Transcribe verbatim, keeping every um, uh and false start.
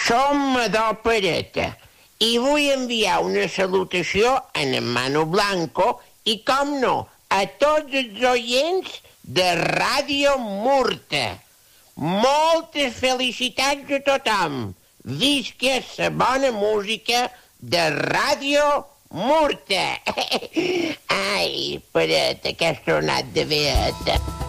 Som Madó Pereta i vull enviar una salutació a en Manu Blanco i, com no, a tots els oients de Ràdio Murta. Moltes felicitats a tothom. Visca la bona música de Ràdio Murta. Ai, Pereta, que has tornat de veta.